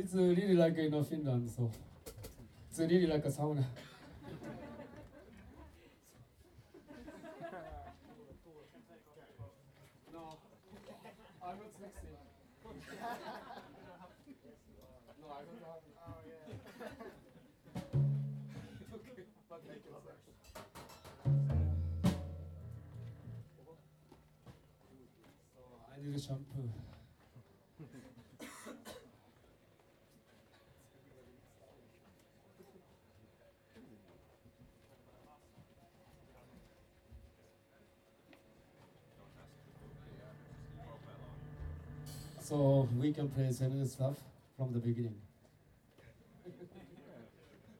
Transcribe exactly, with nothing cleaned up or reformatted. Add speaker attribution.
Speaker 1: It's uh, really like in uh, Finland, so it's uh, really like a sauna. No, I'm not sexy. No, I don't have it. Oh yeah. Okay, but I can sex. So I need a shampoo. So we can play similar stuff from the beginning.